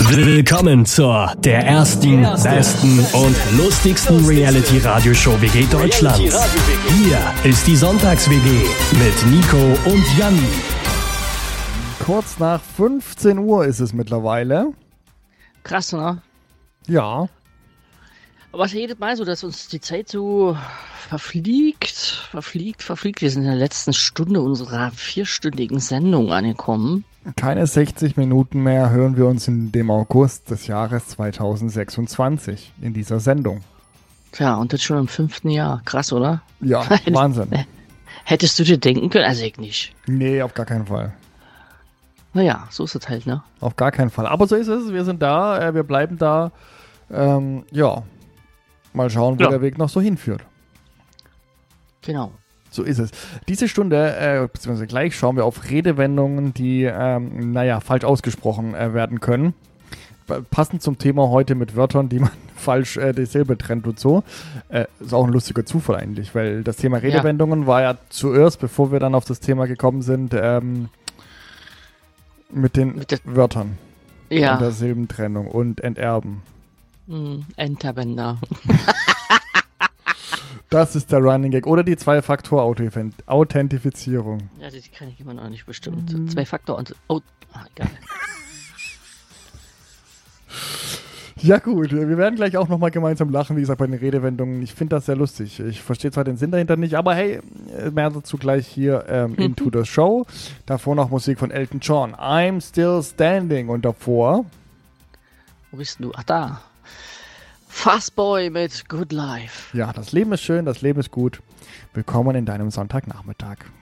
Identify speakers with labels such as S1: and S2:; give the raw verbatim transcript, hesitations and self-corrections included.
S1: Willkommen zur der ersten, besten und lustigsten Reality-Radio-Show W G Deutschlands. Hier ist die Sonntags-W G mit Nico und Janni.
S2: Kurz nach fünfzehn Uhr ist es mittlerweile.
S3: Krass, ne?
S2: Ja.
S3: Aber es ist ja jedes Mal so, dass uns die Zeit so verfliegt, verfliegt, verfliegt. Wir sind in der letzten Stunde unserer vierstündigen Sendung angekommen.
S2: Keine sechzig Minuten mehr hören wir uns in dem August des Jahres zweitausendsechsundzwanzig in dieser Sendung.
S3: Tja, und das schon im fünften Jahr. Krass, oder?
S2: Ja, Wahnsinn.
S3: Hättest du dir denken können? Also ich nicht.
S2: Nee, auf gar keinen Fall.
S3: Naja, so ist es halt, ne?
S2: Auf gar keinen Fall. Aber so ist es. Wir sind da, äh, wir bleiben da. Ähm, ja, mal schauen, wo
S3: Ja.
S2: der Weg noch so hinführt.
S3: Genau.
S2: So ist es. Diese Stunde, äh, beziehungsweise gleich, schauen wir auf Redewendungen, die, ähm, naja, falsch ausgesprochen äh, werden können. P- Passend zum Thema heute mit Wörtern, die man falsch äh, die Silbe trennt und so. Äh, ist auch ein lustiger Zufall eigentlich, weil das Thema Redewendungen war ja zuerst, bevor wir dann auf das Thema gekommen sind, ähm, mit den
S3: Mit der-
S2: Wörtern
S3: Ja.
S2: und der Silbentrennung und Enterben.
S3: Hm, Enterbänder.
S2: Das ist der Running Gag. Oder die Zwei-Faktor-Authentifizierung.
S3: Ja, die kann ich immer noch nicht bestimmt. Zwei Faktor und... Oh, ah, egal.
S2: Ja gut, wir werden gleich auch nochmal gemeinsam lachen, wie gesagt, bei den Redewendungen. Ich finde das sehr lustig. Ich verstehe zwar den Sinn dahinter nicht, aber hey, mehr dazu gleich hier ähm, into the show. Davor noch Musik von Elton John. I'm Still Standing. Und davor...
S3: Wo bist denn du? Ach, da. Fastboy mit Good Life.
S2: Ja, das Leben ist schön, das Leben ist gut. Willkommen in deinem Sonntagnachmittag.